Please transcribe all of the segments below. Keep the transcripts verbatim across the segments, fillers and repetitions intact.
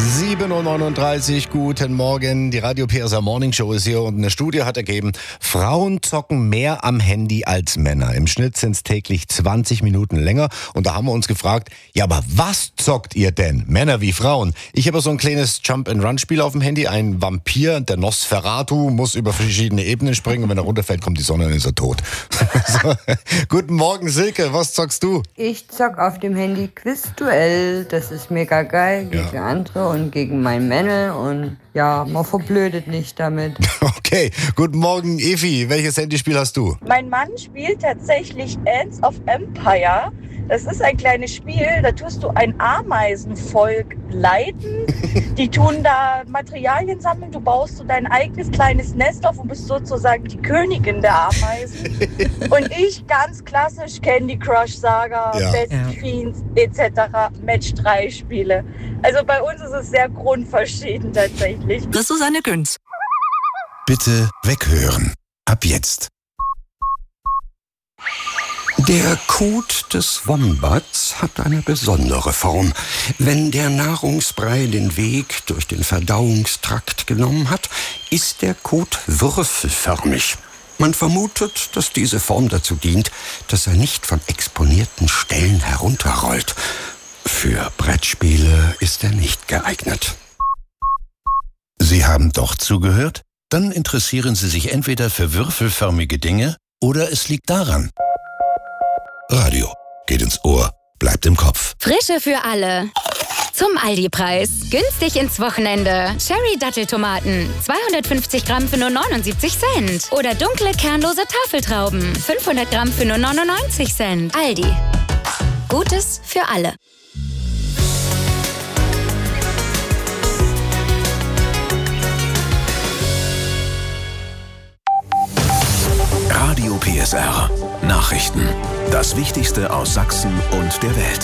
sieben Uhr neununddreißig, guten Morgen. Die Radio P S R Morning Show ist hier und eine Studie hat ergeben, Frauen zocken mehr am Handy als Männer. Im Schnitt sind es täglich zwanzig Minuten länger. Und da haben wir uns gefragt, ja, aber was zockt ihr denn? Männer wie Frauen? Ich habe so ein kleines Jump-and-Run-Spiel auf dem Handy. Ein Vampir, der Nosferatu, muss über verschiedene Ebenen springen und wenn er runterfällt, kommt die Sonne und ist er tot. So. Guten Morgen, Silke, was zockst du? Ich zock auf dem Handy Quizduell. Das ist mega geil gegen Ja. andere und gegen mein Männle und ja, man verblödet nicht damit. Okay, guten Morgen, Evi. Welches Handyspiel hast du? Mein Mann spielt tatsächlich Ants of Empire. Das ist ein kleines Spiel, da tust du ein Ameisenvolk leiten. Die tun da Materialien sammeln, du baust so dein eigenes kleines Nest auf und bist sozusagen die Königin der Ameisen. Und ich ganz klassisch Candy Crush Saga, Ja. Best Ja. Fiends et cetera. Match drei Spiele. Also bei uns ist es sehr grundverschieden tatsächlich. Das ist Susanne Günz. Bitte weghören. Ab jetzt. Der Kot des Wombats hat eine besondere Form. Wenn der Nahrungsbrei den Weg durch den Verdauungstrakt genommen hat, ist der Kot würfelförmig. Man vermutet, dass diese Form dazu dient, dass er nicht von exponierten Stellen herunterrollt. Für Brettspiele ist er nicht geeignet. Sie haben doch zugehört? Dann interessieren Sie sich entweder für würfelförmige Dinge oder es liegt daran. Radio geht ins Ohr, bleibt im Kopf. Frische für alle. Zum Aldi-Preis. Günstig ins Wochenende. Cherry-Datteltomaten. zweihundertfünfzig Gramm für nur neunundsiebzig Cent. Oder dunkle, kernlose Tafeltrauben. fünfhundert Gramm für nur neunundneunzig Cent. Aldi. Gutes für alle. Radio P S R. Nachrichten. Das Wichtigste aus Sachsen und der Welt.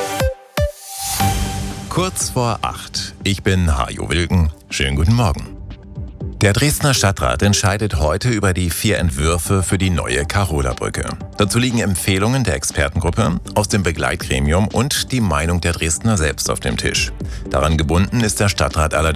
Kurz vor acht. Ich bin Hajo Wilken. Schönen guten Morgen. Der Dresdner Stadtrat entscheidet heute über die vier Entwürfe für die neue Karola-Brücke. Dazu liegen Empfehlungen der Expertengruppe, aus dem Begleitgremium und die Meinung der Dresdner selbst auf dem Tisch. Daran gebunden ist der Stadtrat allerdings